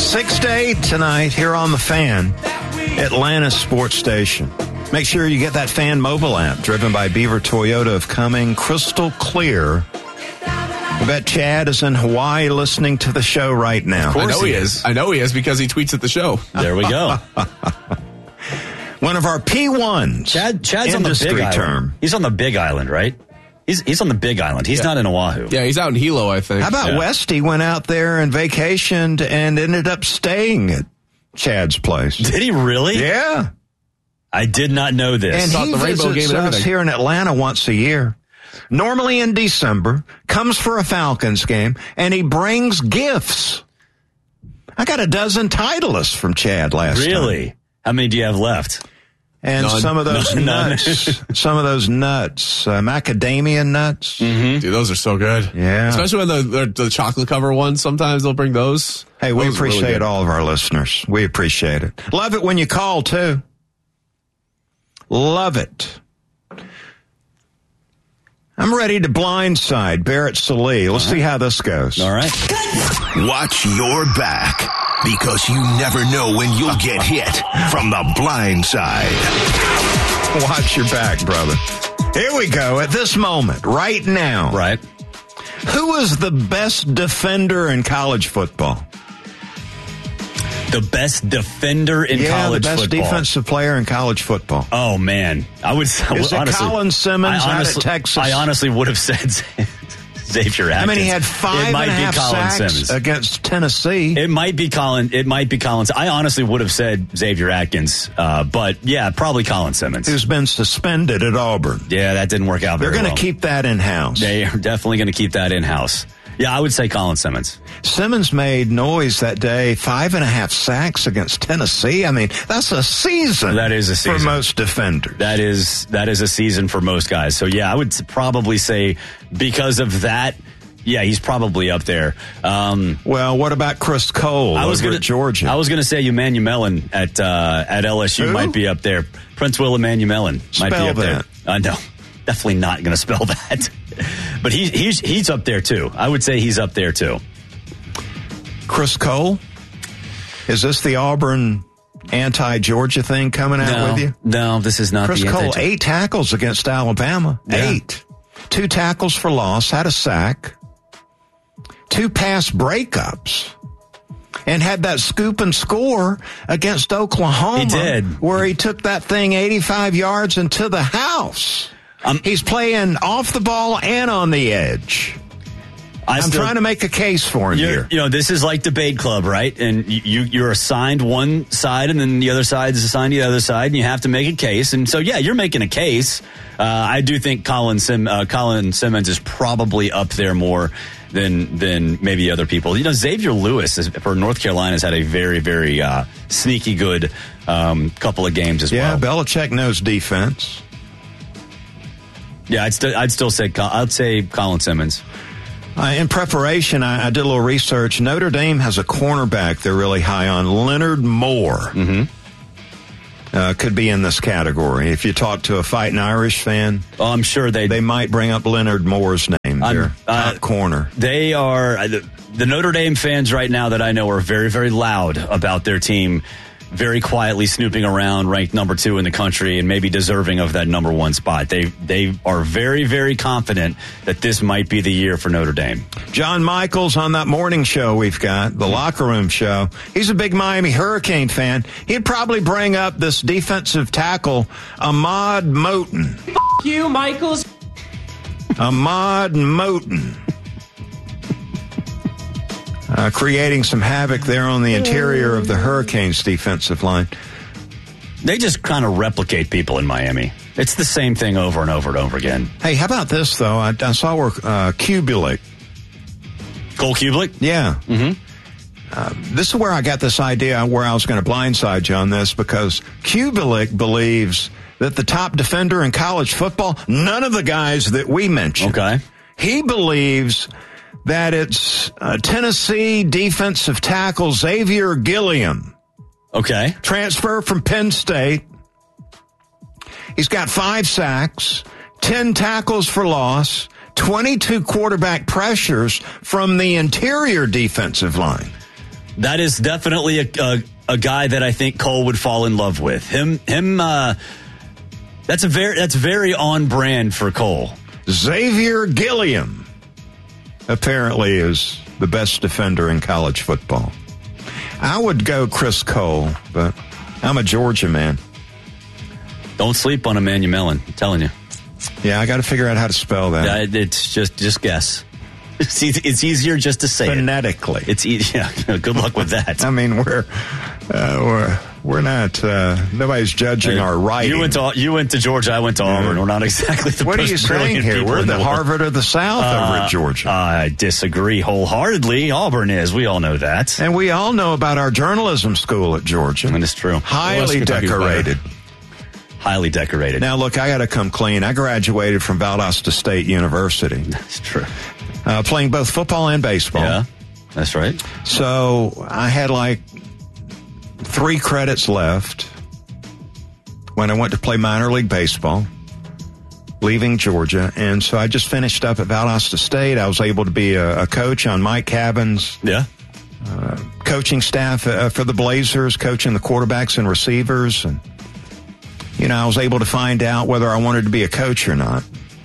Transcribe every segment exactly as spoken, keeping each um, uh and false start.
six to eight tonight here on The Fan, Atlanta Sports Station. Make sure you get that Fan mobile app driven by Beaver Toyota of Cumming, crystal clear. I bet Chad is in Hawaii listening to the show right now. Of course I know he is. is. I know he is because he tweets at the show. There we go. One of our P ones. Chad, Chad's on the big island. Term. He's on the big island, right? He's he's on the big island. He's yeah. not in Oahu. Yeah, he's out in Hilo, I think. How about yeah. Westy went out there and vacationed and ended up staying at Chad's place? Did he really? Yeah. I did not know this. And he the visits Rainbow game and us here in Atlanta once a year. Normally in December, comes for a Falcons game, and he brings gifts. I got a dozen Titleists from Chad last really? time. Really? How many do you have left? And None. some of those None. nuts, some of those nuts, uh, macadamia nuts. Mm-hmm. Dude, those are so good. Yeah. Especially when the, the, the chocolate cover ones, sometimes they'll bring those. Hey, we those appreciate really all of our listeners. We appreciate it. Love it when you call, too. Love it. I'm ready to blindside Barrett Sallee. Let's right. see how this goes. All right. Watch your back, because you never know when you'll get hit from the blind side. Watch your back, brother. Here we go. At this moment, right now. Right. Who is the best defender in college football? The best defender in yeah, college football. Yeah, the best football. defensive player in college football. Oh, man. I would Is honestly, it Colin Simmons I honestly, out at Texas? I honestly would have said Xavier Atkins. I mean, he had five it might and a half be Colin sacks Simmons. against Tennessee. It might be Colin. It might be Colin. I honestly would have said Xavier Atkins, uh, but yeah, probably Colin Simmons, who's been suspended at Auburn. Yeah, that didn't work out very They're well. going to keep that in house. They are definitely going to keep that in house. Yeah, I would say Colin Simmons. Simmons made noise that day, five and a half sacks against Tennessee. I mean, that's a season. That is a season for most defenders. That is that is a season for most guys. So yeah, I would probably say because of that. Yeah, he's probably up there. Um, well, what about Chris Cole I was over gonna, at Georgia? I was going to say Emmanuel at uh, at L S U Who? might be up there. Prince Will Emmanuel might spell be up that. there. Uh, no, definitely not going to spell that. But he, he's he's up there too. I would say he's up there too. Chris Cole? Is this the Auburn anti-Georgia thing coming out no, with you? No, this is not Chris the Cole, anti-Georgia. eight tackles against Alabama. Yeah. Eight. Two tackles for loss, had a sack. Two pass breakups, and had that scoop and score against Oklahoma. He did. Where he took that thing eighty-five yards into the house. Um, He's playing off the ball and on the edge. I I'm still, trying to make a case for him here. You know, this is like debate club, right? And you, you're assigned one side, and then the other side is assigned the other side, and you have to make a case. And so, yeah, you're making a case. Uh, I do think Colin, Sim, uh, Colin Simmons is probably up there more than than maybe other people. You know, Xavier Lewis is, for North Carolina has had a very, very uh, sneaky good um, couple of games as yeah, well. Yeah, Belichick knows defense. Yeah, I'd, st- I'd still say I'd say Colin Simmons. Uh, in preparation, I, I did a little research. Notre Dame has a cornerback they're really high on, Leonard Moore. Mm-hmm. Uh, could be in this category. If you talk to a Fighting Irish fan, oh, I'm sure they they might bring up Leonard Moore's name. Their uh, top corner. They are the, the Notre Dame fans right now that I know are very, very loud about their team. Very quietly snooping around, ranked number two in the country, and maybe deserving of that number one spot. They they are very, very confident that this might be the year for Notre Dame. John Michaels on that morning show we've got, the Locker Room Show. He's a big Miami Hurricane fan. He'd probably bring up this defensive tackle, Ahmad Moten. F*** you, Michaels. Ahmad Moten. Uh, creating some havoc there on the interior of the Hurricanes defensive line. They just kind of replicate people in Miami. It's the same thing over and over and over again. Hey, how about this, though? I, I saw where uh, Kubelik. Cole Kubelik? Yeah. Mm-hmm. Uh, this is where I got this idea where I was going to blindside you on this, because Kubelik believes that the top defender in college football, none of the guys that we mentioned. Okay. He believes that it's uh, Tennessee defensive tackle Xavier Gilliam. Okay. Transfer from Penn State. He's got five sacks, ten tackles for loss, twenty-two quarterback pressures from the interior defensive line. That is definitely a, a a guy that I think Cole would fall in love with. Him, him. Uh, that's a very that's very on brand for Cole. Xavier Gilliam apparently is the best defender in college football. I would go Chris Cole, but I'm a Georgia man. Don't sleep on Emmanuel Mellon, I'm telling you. Yeah, I got to figure out how to spell that. Yeah, it's just just guess. It's, it's easier just to say phonetically. It. It's easy. Yeah, good luck with that. I mean, we're uh, we're we're not. Uh, nobody's judging uh, our writing. You went to you went to Georgia. I went to Auburn. Yeah. We're not exactly the. What are you saying here? We're the, the Harvard of the South uh, over at Georgia. I disagree wholeheartedly. Auburn is. We all know that, and we all know about our journalism school at Georgia. And it's true. Highly decorated. Highly decorated. Now, look, I got to come clean. I graduated from Valdosta State University. That's true. Uh, playing both football and baseball. Yeah, that's right. So I had like three credits left when I went to play minor league baseball, leaving Georgia. And so I just finished up at Valdosta State. I was able to be a, a coach on Mike Cabin's yeah. uh, coaching staff uh, for the Blazers, coaching the quarterbacks and receivers. And, you know, I was able to find out whether I wanted to be a coach or not.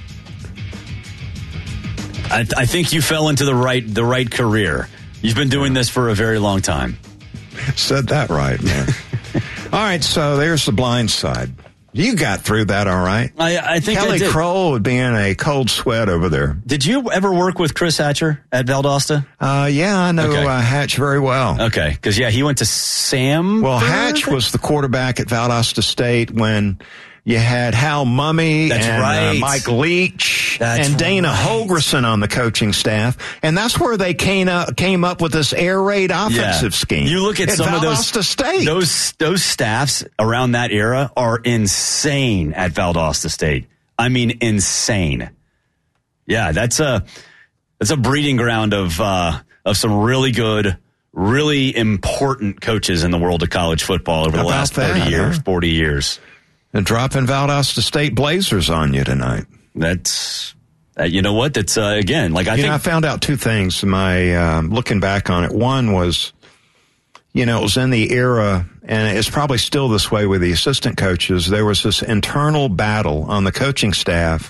I, I think you fell into the right the right career. You've been doing this for a very long time. Said that right, man. All right, so there's the blind side. You got through that all right. I, I think Kelly I did. Kroll would be in a cold sweat over there. Did you ever work with Chris Hatcher at Valdosta? Uh, yeah, I know okay. uh, Hatch very well. Okay, because, yeah, he went to Sam. Well, Hatch was the quarterback at Valdosta State when you had Hal Mumme that's and right. uh, Mike Leach that's and Dana right. Holgerson on the coaching staff. And that's where they came up, came up with this air raid offensive yeah. scheme. You look at, at some Valdosta of those, State. those those staffs around that era are insane at Valdosta State. I mean, insane. Yeah, that's a that's a breeding ground of uh, of some really good, really important coaches in the world of college football over the last thirty that, years, huh? forty years. And dropping Valdosta State Blazers on you tonight. That's, uh, you know what? That's, uh, again, like I you think. know, I found out two things. My, um, looking back on it. One was, you know, it was in the era, and it's probably still this way with the assistant coaches. There was this internal battle on the coaching staff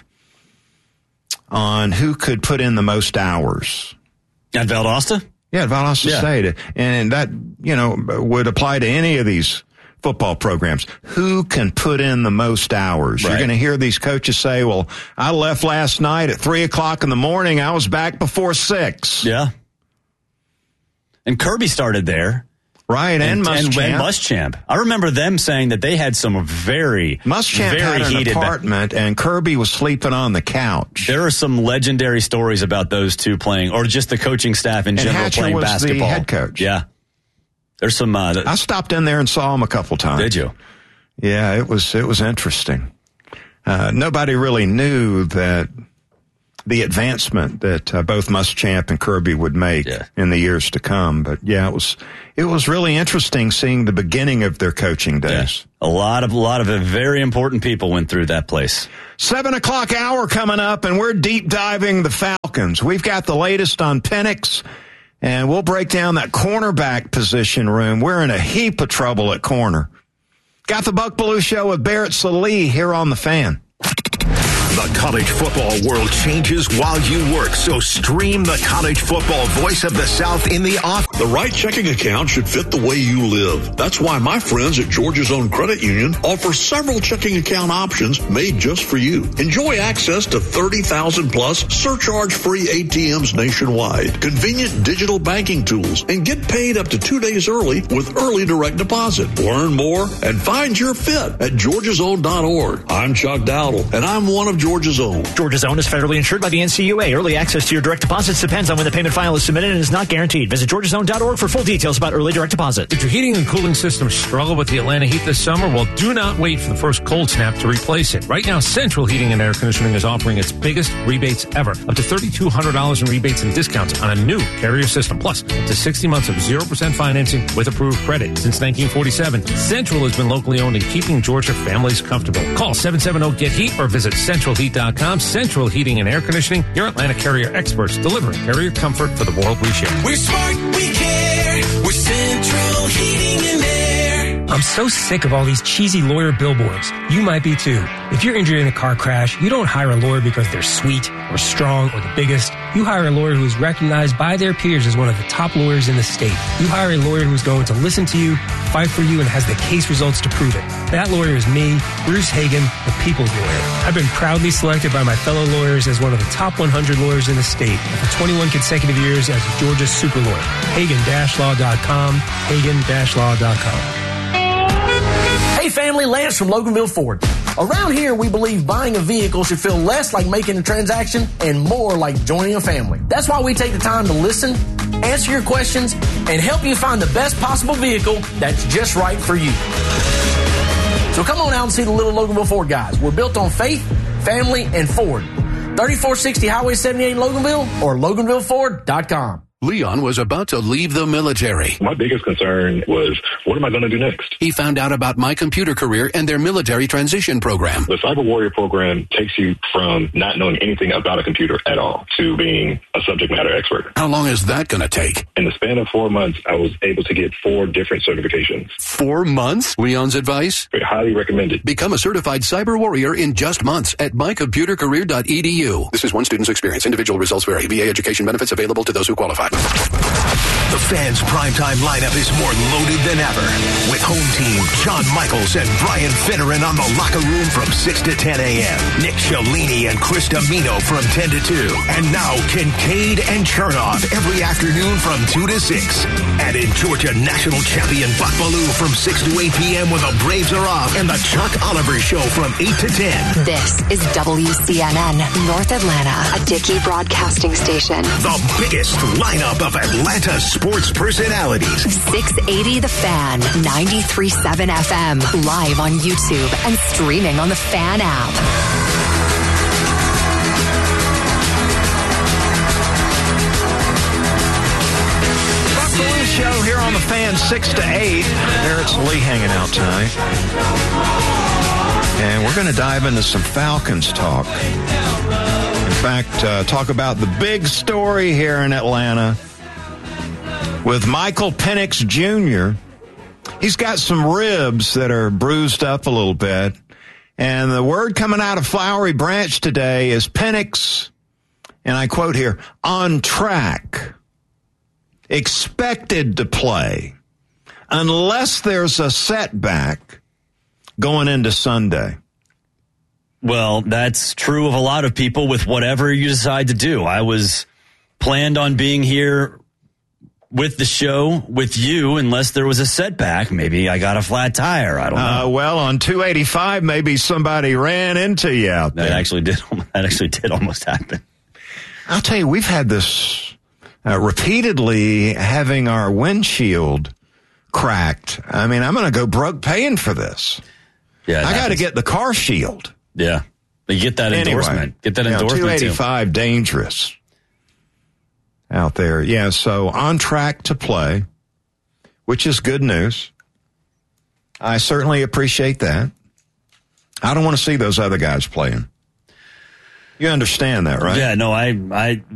on who could put in the most hours. At Valdosta? Yeah, at Valdosta yeah. State. And that, you know, would apply to any of these football programs. Who can put in the most hours? Right. You're going to hear these coaches say, well, I left last night at three o'clock in the morning. I was back before six. Yeah. And Kirby started there. Right, and, and Muschamp. And, and Muschamp. I remember them saying that they had some very, Muschamp very had an heated apartment, ba- and Kirby was sleeping on the couch. There are some legendary stories about those two playing, or just the coaching staff in and general Hatcher playing was basketball. The head coach. Yeah. There's some. Uh, I stopped in there and saw him a couple times. Did you? Yeah, it was it was interesting. Uh, nobody really knew that the advancement that uh, both Muschamp and Kirby would make yeah. in the years to come. But yeah, it was it was really interesting seeing the beginning of their coaching days. Yeah. A lot of a lot of very important people went through that place. Seven o'clock hour coming up, and we're deep diving the Falcons. We've got the latest on Penix. And we'll break down that cornerback position room. We're in a heap of trouble at corner. Got the Buck Belue Show with Barrett Salee here on The Fan. The college football world changes while you work, so stream the college football voice of the South in the off. The right checking account should fit the way you live. That's why my friends at Georgia's Own Credit Union offer several checking account options made just for you. Enjoy access to thirty thousand plus surcharge-free A T Ms nationwide, convenient digital banking tools, and get paid up to two days early with early direct deposit. Learn more and find your fit at georgias own dot org. I'm Chuck Dowdle, and I'm one of Georgia's Own. Georgia's Own is federally insured by the N C U A. Early access to your direct deposits depends on when the payment file is submitted and is not guaranteed. Visit georgias own dot org for full details about early direct deposit. Did your heating and cooling system struggle with the Atlanta heat this summer? Well, do not wait for the first cold snap to replace it. Right now, Central Heating and Air Conditioning is offering its biggest rebates ever. Up to three thousand two hundred dollars in rebates and discounts on a new Carrier system. Plus, up to sixty months of zero percent financing with approved credit. Since nineteen forty-seven, Central has been locally owned and keeping Georgia families comfortable. Call seven seven zero get heat or visit central heat dot com. Central Heating and Air Conditioning, your Atlanta Carrier experts delivering Carrier comfort for the world we share. We're smart, we care, we're so sick of all these cheesy lawyer billboards. You might be too. If you're injured in a car crash, you don't hire a lawyer because they're sweet or strong or the biggest. You hire a lawyer who is recognized by their peers as one of the top lawyers in the state. You hire a lawyer who's going to listen to you, fight for you, and has the case results to prove it. That lawyer is me, Bruce Hagen, the People's Lawyer. I've been proudly selected by my fellow lawyers as one of the top one hundred lawyers in the state, and for twenty-one consecutive years as Georgia's super lawyer. Hagen Law dot com, Hagen Law dot com. Hey family, Lance from Loganville Ford. Around here, we believe buying a vehicle should feel less like making a transaction and more like joining a family. That's why we take the time to listen, answer your questions, and help you find the best possible vehicle that's just right for you. So come on out and see the little Loganville Ford guys. We're built on faith, family, and Ford. thirty-four sixty Highway seventy-eight in Loganville or Loganville Ford dot com. Leon was about to leave the military. My biggest concern was, what am I going to do next? He found out about My Computer Career and their military transition program. The Cyber Warrior program takes you from not knowing anything about a computer at all to being a subject matter expert. How long is that going to take? In the span of four months, I was able to get four different certifications. Four months? Leon's advice? I highly recommend it. Become a certified cyber warrior in just months at my computer career dot e d u. This is one student's experience. Individual results vary. V A education benefits available to those who qualify. The Fans' primetime lineup is more loaded than ever. With home team John Michaels and Brian Finneran on the locker room from six to ten a.m. Nick Cellini and Chris Domino from ten to two. And now Kincaid and Chernoff every afternoon from two to six. And in Georgia, national champion Buck Bellew from six to eight p.m. when the Braves are off. And the Chuck Oliver Show from eight to ten. This is W C N N North Atlanta, a Dickey broadcasting station. The biggest lineup of Atlanta sports personalities. six eighty The Fan, ninety-three point seven F M, live on YouTube and streaming on the Fan app. Show here on the Fan, six to eight. Barrett's Lee hanging out tonight. And we're going to dive into some Falcons talk. In fact, uh, talk about the big story here in Atlanta with Michael Penix Junior He's got some ribs that are bruised up a little bit. And the word coming out of Flowery Branch today is Penix, and I quote here, on track, expected to play, unless there's a setback going into Sunday. Well, that's true of a lot of people with whatever you decide to do. I was planned on being here with the show with you unless there was a setback. Maybe I got a flat tire. I don't know. Uh, well, on two eighty-five, maybe somebody ran into you out there. That actually did, that actually did almost happen. I'll tell you, we've had this uh, repeatedly having our windshield cracked. I mean, I'm going to go broke paying for this. Yeah, I got to get the car shield. Yeah. You get that anyway, endorsement. Get that you know, endorsement two eighty-five, too. Dangerous out there. Yeah, so on track to play, which is good news. I certainly appreciate that. I don't want to see those other guys playing. You understand that, right? Yeah, no, I, I,